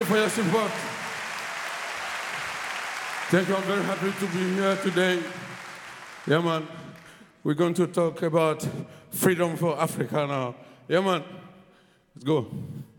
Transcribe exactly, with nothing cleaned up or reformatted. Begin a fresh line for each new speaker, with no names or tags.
for your support. Thank you. I'm very happy to be here today. Yeah, man. We're going to talk about freedom for Africa now. Yeah, man. Let's go.